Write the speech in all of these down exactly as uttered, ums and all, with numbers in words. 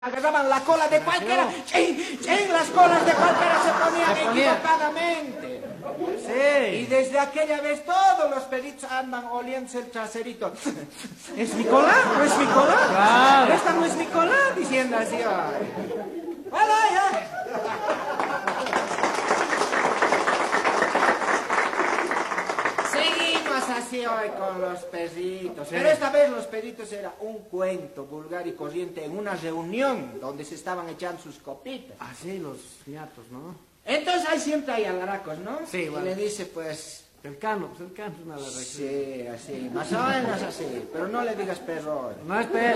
agarraban la cola de cualquiera, ¡chin! ¡chin! Las colas de cualquiera se ponían se ponía. equivocadamente. Sí. Y desde aquella vez todos los peritos andan oliéndose el traserito. ¿Es mi cola? ¿No es mi cola? Claro. ¿Esta no es mi cola? Diciendo así, ay. ¡Hola, ya! Seguimos así hoy con los perritos. Sí. Pero esta vez los perritos era un cuento vulgar y corriente en una reunión donde se estaban echando sus copitas. Así los niatos, ¿no? Entonces ahí siempre hay alaracos, ¿no? Sí, bueno. Y le dice, pues... El cano, pues el cano es una alaraca. Sí, así, más o menos así. Pero no le digas perro. No es perro.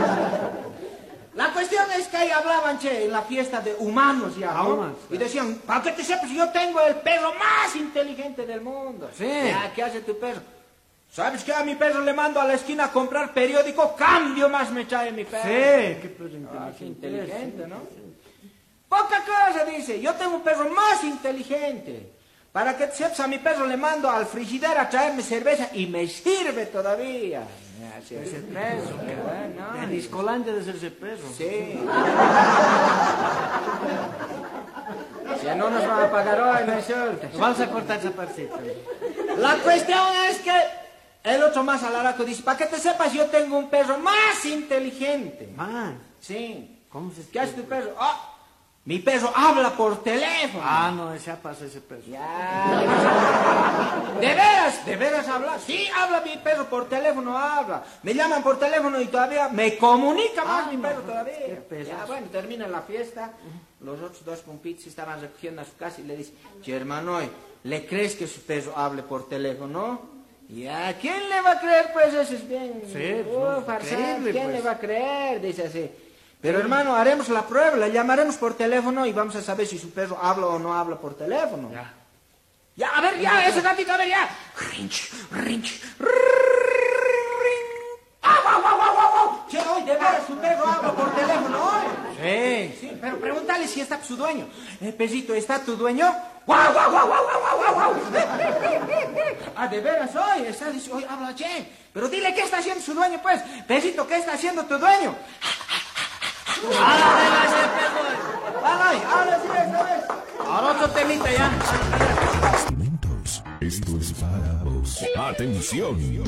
La cuestión es que ahí hablaban, che, en la fiesta de humanos ya, ¿no? Humanos, y decían, para que te sepas, yo tengo el perro más inteligente del mundo. Sí. Ya, ¿qué hace tu perro? ¿Sabes qué? A mi perro le mando a la esquina a comprar periódico, cambio más me trae mi perro. Sí, qué perro inteligente. Ah, qué inteligente, ¿no? Poca cosa, dice, yo tengo un perro más inteligente. Para que te sepas, a mi perro le mando al frigidero a traerme cerveza y me sirve todavía. Ese perro, qué bueno. En Iscolandia de ser ese perro. Sí. Si no nos van a pagar hoy, no insultes. Vamos a cortar esa partita. La cuestión es que el otro más alaraco dice, para que te sepas, yo tengo un perro más inteligente. ¿Más? Sí. ¿Cómo se ¿Qué hace tu perro? Ah, mi perro habla por teléfono. Ah, no, ya pasó ese perro. Ya. ¿De veras? ¿De veras habla? Sí, habla mi perro por teléfono, habla. Me llaman por teléfono y todavía me comunica más ah, mi perro no, todavía. Qué Ya, bueno, termina la fiesta. Los otros dos compitos estaban recogiendo a su casa y le dicen, che, hermano, ¿le crees que su perro hable por teléfono? Y a quién le va a creer, pues, eso es bien. Sí, uh, farsante, ¿quién pues. le va a creer? Dice así. Pero, hermano, haremos la prueba, le llamaremos por teléfono y vamos a saber si su perro habla o no habla por teléfono. Ya. Ya, a ver, ya, ese ratito, a ver, ya. Rinch, rinch, rinch. ¡Au, au, au, au, au! Che, hoy, de veras, su perro habla por teléfono, hoy. Sí. Sí, pero pregúntale si está su dueño. Eh, perrito, ¿está tu dueño? ¡Guau, guau, guau, guau, guau, guau, guau! Ah, de veras, hoy, está, dice, hoy habla, che. Pero dile, ¿qué está haciendo su dueño, pues? Perrito, ¿qué está haciendo tu dueño? ¡Hala, ese perro! ¡Hala, ahora sí, esta vez! Ahora otro temita ya. Instrumentos. Esto es para vos. ¡Atención!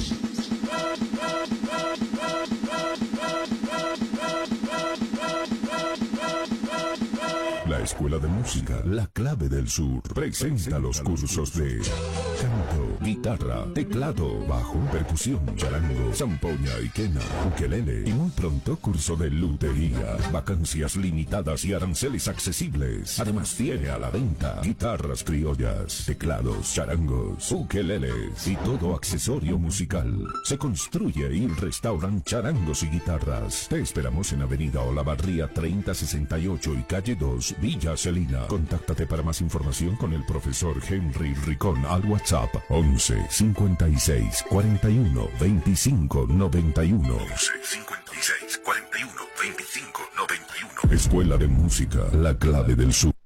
La Escuela de Música, La Clave del Sur, presenta los cursos de canto, guitarra, teclado, bajo, percusión, charango, zampoña y quena, ukelele y muy pronto curso de lutería. Vacancias limitadas y aranceles accesibles. Además tiene a la venta guitarras criollas, teclados, charangos, ukeleles y todo accesorio musical. Se construye y restauran charangos y guitarras. Te esperamos en Avenida Olavarría treinta sesenta y ocho y calle dos, Villa Celina. Contáctate para más información con el profesor Henry Ricón al WhatsApp once cincuenta y seis cuarenta y uno veinticinco noventa y uno. once cincuenta y seis cuarenta y uno veinticinco noventa y uno. Escuela de Música, La Clave del Sur.